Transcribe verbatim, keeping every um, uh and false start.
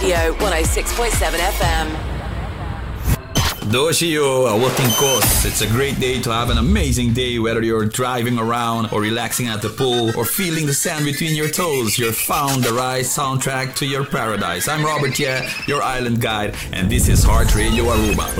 Radio one oh six point seven F M. Doshio, Working Coast. It's a great day to have an amazing day, whether you're driving around or relaxing at the pool or feeling the sand between your toes. You've found the right soundtrack to your paradise. I'm Robert Ye, your island guide, and this is Heart Radio Aruba.